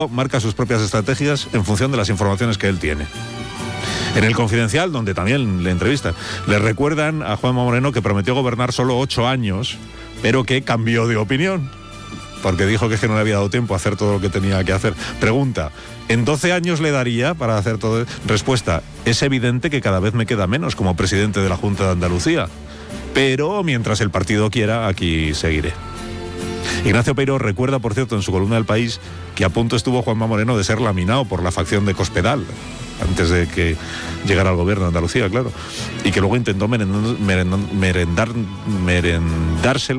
marca sus propias estrategias en función de las informaciones que él tiene. En El Confidencial, donde también le entrevistan, le recuerdan a Juanma Moreno que prometió gobernar solo 8 años, pero que cambió de opinión, porque dijo que es que no le había dado tiempo a hacer todo lo que tenía que hacer. Pregunta, ¿en 12 años le daría para hacer todo? Respuesta, es evidente que cada vez me queda menos como presidente de la Junta de Andalucía, pero mientras el partido quiera, aquí seguiré. Ignacio Peiró recuerda, por cierto, en su columna del País, que a punto estuvo Juanma Moreno de ser laminado por la facción de Cospedal, antes de que llegara al gobierno de Andalucía, claro, y que luego intentó merendárselo